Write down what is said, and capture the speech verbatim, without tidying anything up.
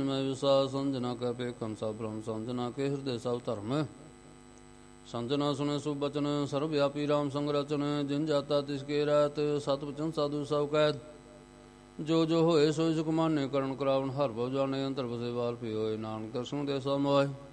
ਮੈਂ ਵਿਸਾਸ ਸੰਜਨਾ ਕੈ ਪੇਖੰ ਸਭ ਬ੍ਰਹਮ ਸੰਜਨਾ ਕੇ ਹਿਰਦੇ ਸਭ ਧਰਮ ਸੰਜਨਾ ਸੁਣੇ ਸੁ ਬਚਨ ਸਰਬ ਵਿਆਪੀ ਰਾਮ ਸੰਗ ਰਚਨ ਜਿਨ ਜਾਤਾ ਤਿਸ ਕੇ ਰਾਤ ਸਤ ਬਚਨ ਸਾਧੂ ਸਭ ਕੈਦ ਜੋ ਜੋ ਹੋਏ ਸੋਈ ਸੁਖ ਮਾਨੇ ਕਰਨ ਕਰਾਵਨ ਹਰ ਭਉ ਜਾਣੇ ਅੰਤਰ ਵਸੇ ਵਾਲ ਪੀ ਹੋਏ ਨਾਨਕ ਦਰਸ਼ਨ ਦੇ ਸਭ ਮੋਹਿ